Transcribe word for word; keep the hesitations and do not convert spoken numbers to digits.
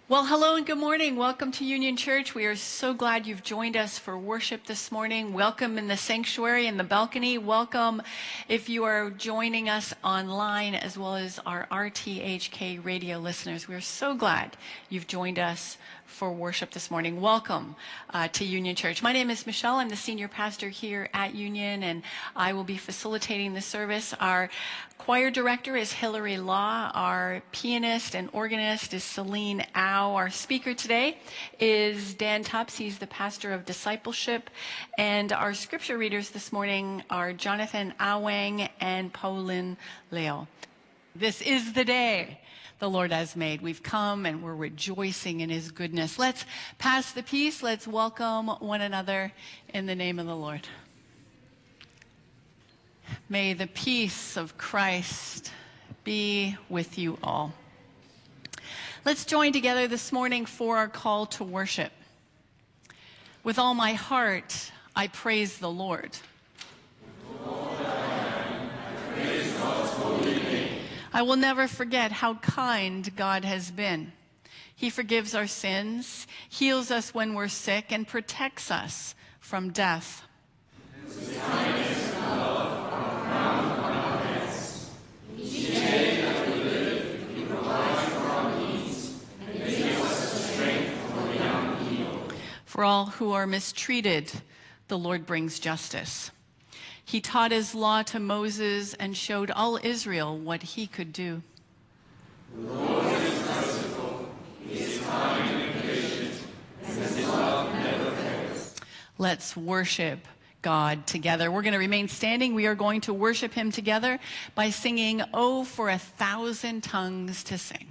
Well, hello and good morning. Welcome to Union Church. We are so glad you've joined us for worship this morning. Welcome in the sanctuary and the balcony. Welcome if you are joining us online, as well as our R T H K radio listeners. We're so glad you've joined us for worship this morning. Welcome uh, to Union Church. My name is Michelle. I'm the senior pastor here at Union, and I will be facilitating the service. Our choir director is Hillary Law. Our pianist and organist is Celine Au. Our speaker today is Dan Tubbs. He's the pastor of discipleship. And our scripture readers this morning are Jonathan Awang and Pauline Leo. This is the day the Lord has made. We've come and we're rejoicing in his goodness. Let's pass the peace. Let's welcome one another in the name of the Lord. May the peace of Christ be with you all. Let's join together this morning for our call to worship. With all my heart, I praise the Lord. I will never forget how kind God has been. He forgives our sins, heals us when we're sick, and protects us from death. His kindness and love are crowned upon our heads. Each day that we live, he provides for our needs and gives us the strength for the young evil. For all who are mistreated, the Lord brings justice. He taught his law to Moses and showed all Israel what he could do. The Lord is merciful, he is kind and patient, and his love never fails. Let's worship God together. We're going to remain standing. We are going to worship him together by singing, "Oh, for a Thousand Tongues to Sing."